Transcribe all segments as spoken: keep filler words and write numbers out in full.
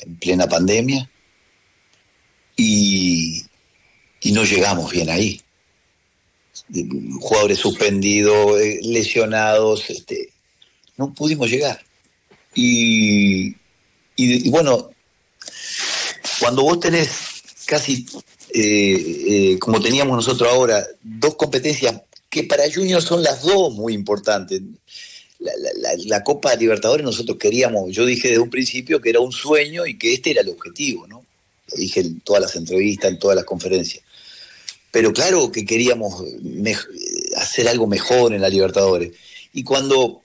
en plena pandemia y, y no llegamos bien ahí. Jugadores suspendidos, lesionados, este, no pudimos llegar. Y, y, y bueno, cuando vos tenés casi, eh, eh, como teníamos nosotros ahora, dos competencias que para Junior son las dos muy importantes. La, la, la, la Copa Libertadores nosotros queríamos, yo dije desde un principio que era un sueño y que este era el objetivo, ¿no? Lo dije en todas las entrevistas, en todas las conferencias. Pero claro que queríamos me- hacer algo mejor en la Libertadores. Y cuando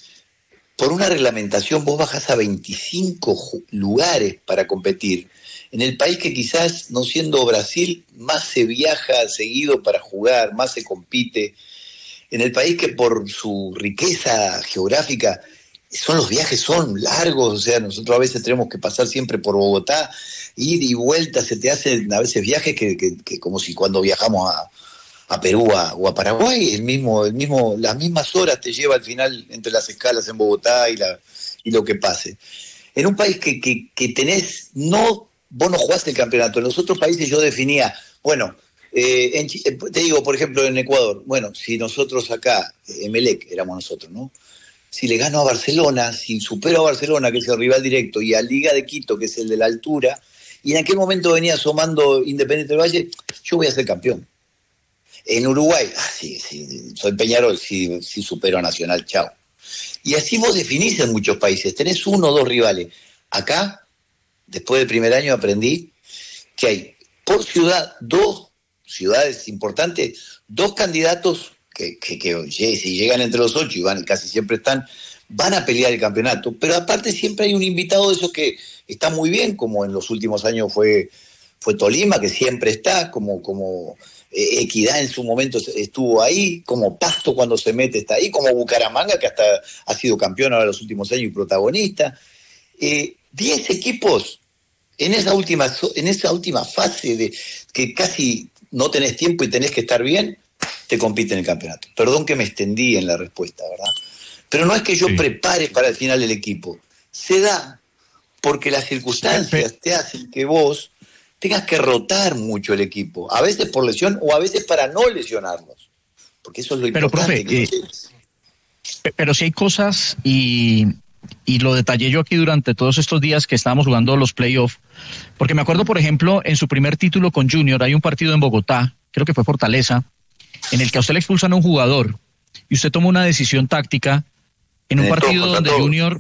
por una reglamentación vos bajás a veinticinco ju- lugares para competir, en el país que quizás, no siendo Brasil, más se viaja seguido para jugar, más se compite, en el país que por su riqueza geográfica, son los viajes son largos, o sea, nosotros a veces tenemos que pasar siempre por Bogotá, ir y vuelta, se te hacen a veces viajes que, que, que como si cuando viajamos a, a Perú a, o a Paraguay, el mismo, el mismo, las mismas horas te lleva al final entre las escalas en Bogotá y, la, y lo que pase. En un país que, que, que tenés, no, vos no jugaste el campeonato, en los otros países yo definía, bueno, eh, en, Chi- eh, te digo, por ejemplo, en Ecuador, bueno, si nosotros acá, Emelec éramos nosotros, ¿no? Si le gano a Barcelona, si supero a Barcelona, que es el rival directo, y a Liga de Quito, que es el de la altura, y en aquel momento venía asomando Independiente del Valle, yo voy a ser campeón. En Uruguay, ah, sí, sí, soy Peñarol, sí, sí supero a Nacional, chao. Y así vos definís en muchos países, tenés uno o dos rivales. Acá, después del primer año aprendí que hay por ciudad dos ciudades importantes, dos candidatos que, que, que si llegan entre los ocho y van, casi siempre están, van a pelear el campeonato, pero aparte siempre hay un invitado de esos que está muy bien, como en los últimos años fue, fue Tolima, que siempre está, como, como eh, Equidad en su momento estuvo ahí, como Pasto cuando se mete está ahí, como Bucaramanga, que hasta ha sido campeón ahora en los últimos años y protagonista. Eh, diez equipos en esa última en esa última fase de que casi no tenés tiempo y tenés que estar bien, te compite en el campeonato. Perdón que me extendí en la respuesta, ¿verdad? Pero no es que yo sí. prepare para el final el equipo. Se da porque las circunstancias te hacen que vos tengas que rotar mucho el equipo, a veces por lesión o a veces para no lesionarlos, porque eso es lo pero, importante. Profe, que eh, no pero si hay cosas y... y lo detallé yo aquí durante todos estos días que estábamos jugando los playoffs, porque me acuerdo, por ejemplo, en su primer título con Junior, hay un partido en Bogotá, creo que fue Fortaleza, en el que a usted le expulsan a un jugador y usted toma una decisión táctica en un partido donde todos. Junior,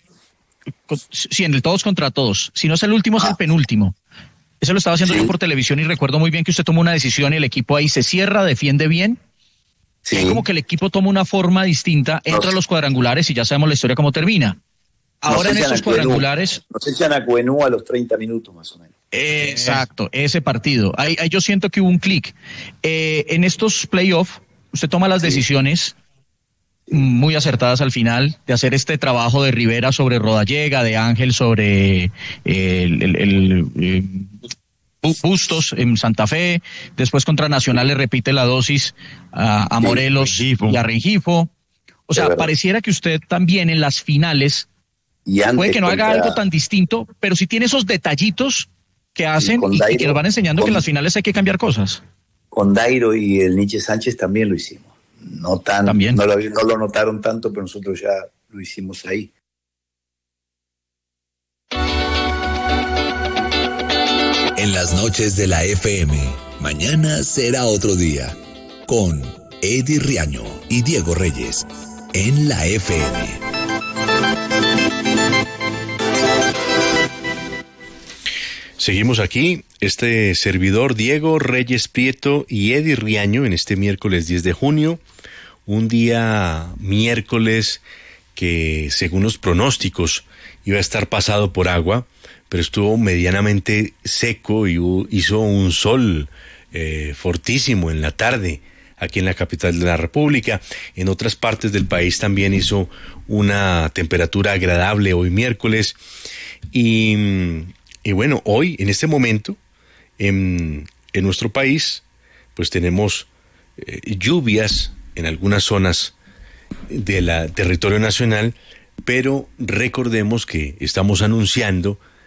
sí, en el todos contra todos, si no es el último, ah. es el penúltimo. Eso lo estaba haciendo sí. yo por televisión y recuerdo muy bien que usted tomó una decisión y el equipo ahí se cierra, defiende bien. Sí. Y como que el equipo toma una forma distinta, entra nos, a los cuadrangulares y ya sabemos la historia cómo termina. Ahora en esos cuadrangulares... Nos echan a Cuenú a los treinta minutos más o menos. Exacto, ese partido. Ahí, ahí yo siento que hubo un clic. Eh, en estos playoffs, usted toma las sí. decisiones muy acertadas al final, de hacer este trabajo de Rivera sobre Rodallega, de Ángel sobre eh, el... el, el eh, Bustos en Santa Fe, después contra Nacional le repite la dosis a, a Morelos sí, y a Rengifo. O sea, pareciera que usted también en las finales y puede que no haga contra... algo tan distinto, pero sí tiene esos detallitos que hacen y, Dairo, y que nos van enseñando con, que en las finales hay que cambiar cosas. Con Dairo y el Nietzsche Sánchez también lo hicimos. No tan, también. No, lo, no lo notaron tanto, pero nosotros ya lo hicimos ahí. En las noches de la F M, mañana será otro día, con Eddie Riaño y Diego Reyes, en la F M. Seguimos aquí, este servidor Diego Reyes Prieto y Eddie Riaño en este miércoles diez de junio, un día miércoles que según los pronósticos iba a estar pasado por agua, pero estuvo medianamente seco y hizo un sol eh, fortísimo en la tarde aquí en la capital de la República. En otras partes del país también hizo una temperatura agradable hoy miércoles. Y, y bueno, hoy, en este momento, en, en nuestro país, pues tenemos eh, lluvias en algunas zonas del territorio nacional, pero recordemos que estamos anunciando